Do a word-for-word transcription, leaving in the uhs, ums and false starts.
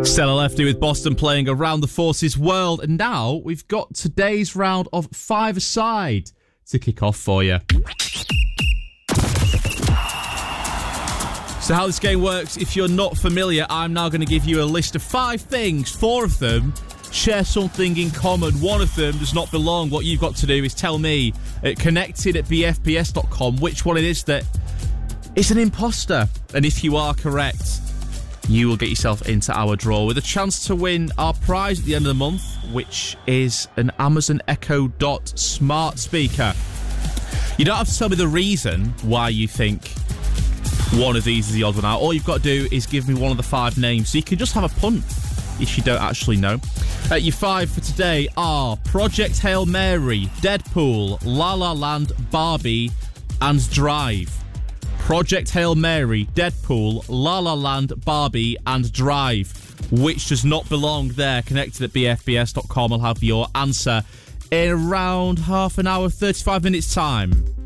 Stella Lefty with Boston playing Around the Forces World. And now we've got today's round of five-a-side to kick off for you. So how this game works, if you're not familiar, I'm now going to give you a list of five things. Four of them share something in common. One of them does not belong. What you've got to do is tell me at connected at b f p s dot com which one it is that is an imposter. And if you are correct, you will get yourself into our draw with a chance to win our prize at the end of the month, which is an Amazon Echo Dot smart speaker. You don't have to tell me the reason why you think one of these is the odd one out. All you've got to do is give me one of the five names, so you can just have a punt if you don't actually know. Uh, your five for today are Project Hail Mary, Deadpool, La La Land, Barbie, and Drive. Project Hail Mary, Deadpool, La La Land, Barbie, and Drive. Which does not belong there? Connected at b f b s dot com. I'll have your answer in around half an hour, thirty-five minutes time.